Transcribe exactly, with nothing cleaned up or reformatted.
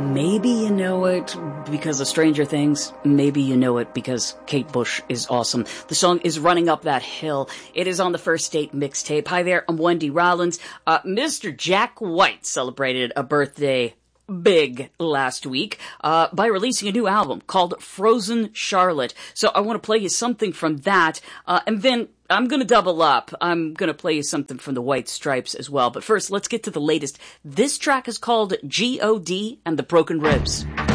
Maybe you know it because of Stranger Things. Maybe you know it because Kate Bush is awesome. The song is Running Up That Hill. It is on the First Date mixtape. Hi there, I'm Wendy Rollins. Uh, Mister Jack White celebrated a birthday big last week uh, by releasing a new album called Frozen Charlotte. So I want to play you something from that, uh, and then I'm going to double up. I'm going to play you something from the White Stripes as well. But first, let's get to the latest. This track is called G O D and the Broken Ribs.